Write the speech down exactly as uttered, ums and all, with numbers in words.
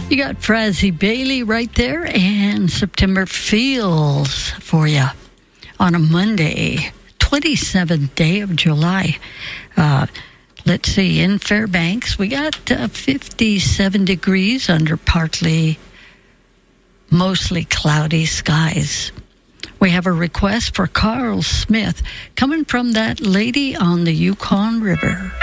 You got Frazzy Bailey right there, and September Feels for you on a Monday, twenty-seventh day of July. Uh, let's see, in Fairbanks, we got uh, fifty-seven degrees under partly, mostly cloudy skies. We have a request for Carl Smith coming from that lady on the Yukon River.